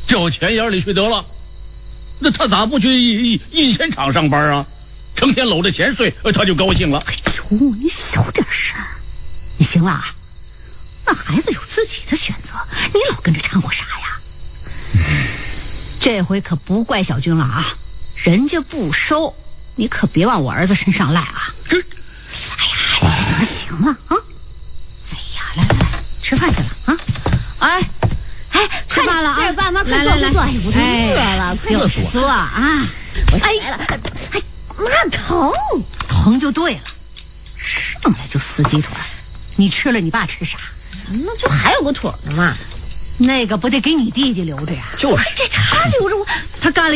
交钱眼里去得了。那他咋不去印钱厂上班啊？成天搂着钱睡，他就高兴了。 哎呦，你小点声，你行了啊？那孩子有自己的选择，你老跟着掺和啥呀？这回可不怪小军了啊，人家不收，你可别往我儿子身上赖啊！ 这， 哎呀，行了啊！哎呀，来，吃饭去了啊！哎，吃饭了啊！ 爸妈快坐，快坐！哎，我都饿了，快坐啊！ 我起来了，哎，妈疼就对了，上来就撕鸡腿，你吃了你爸吃啥？ 那就还有个腿呢嘛， 那个不得给你弟弟留着呀？ 就是这他留着我， 他干了